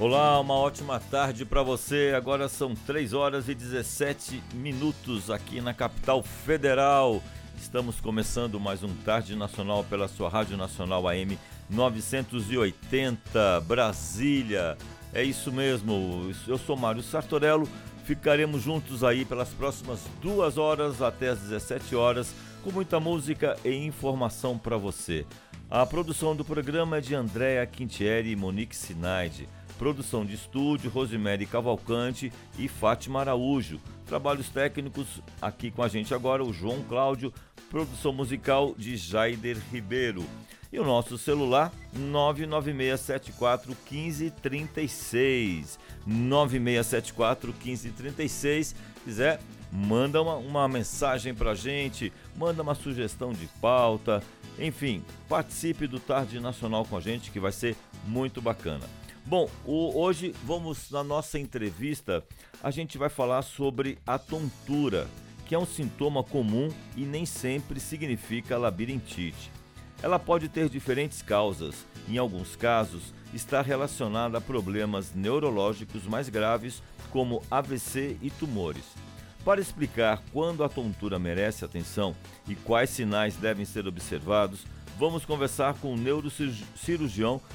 Olá, uma ótima tarde para você. Agora são 3 horas e 17 minutos aqui na capital federal. Estamos começando mais um Tarde Nacional pela sua Rádio Nacional AM 980, Brasília. É isso mesmo, eu sou Mário Sartorello. Ficaremos juntos aí pelas próximas 2 horas até as 17 horas com muita música e informação para você. A produção do programa é de Andréa Quintieri e Monique Sinaide. Produção de estúdio, Rosemary Cavalcante e Fátima Araújo. Trabalhos técnicos aqui com a gente agora, o João Cláudio. Produção musical de Jaider Ribeiro. E o nosso celular, 99674-1536. 9674-1536. Quiser, manda uma mensagem pra gente, manda uma sugestão de pauta. Enfim, participe do Tarde Nacional com a gente, que vai ser muito bacana. Bom, hoje vamos, na nossa entrevista, a gente vai falar sobre a tontura, que é um sintoma comum e nem sempre significa labirintite. Ela pode ter diferentes causas. Em alguns casos, está relacionada a problemas neurológicos mais graves, como AVC e tumores. Para explicar quando a tontura merece atenção e quais sinais devem ser observados, vamos conversar com o neurocirurgião